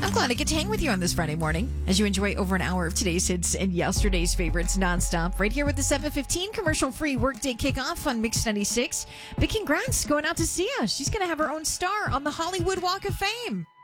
I'm glad I get to hang with you on this Friday morning as you enjoy over an hour of today's hits and yesterday's favorites nonstop. Right here with the 7:15 commercial-free workday kickoff on Mix 96. Big congrats going out to Sia. She's going to have her own star on the Hollywood Walk of Fame.